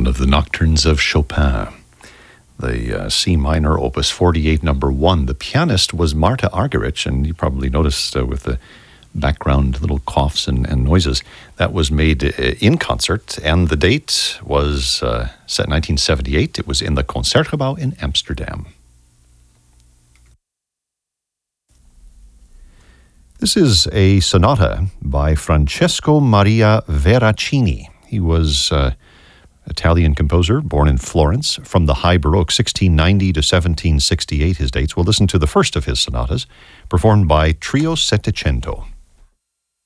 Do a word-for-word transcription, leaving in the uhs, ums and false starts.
of the Nocturnes of Chopin, the uh, C minor, opus forty-eight, number one. The pianist was Marta Argerich, and you probably noticed uh, with the background little coughs and, and noises, that was made uh, in concert, and the date was uh, set in nineteen seventy-eight. It was in the Concertgebouw in Amsterdam. This is a sonata by Francesco Maria Veracini. He was uh, Italian composer, born in Florence, from the High Baroque, sixteen ninety to seventeen sixty-eight, his dates. We'll listen to the first of his sonatas, performed by Trio Settecento.